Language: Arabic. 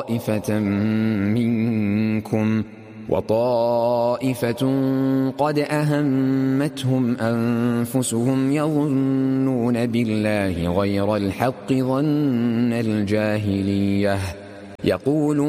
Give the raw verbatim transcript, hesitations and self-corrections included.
طائفة منكم وطائفة قد أهمتهم أنفسهم يظنون بالله غير الحق ظن الجاهلية يقولون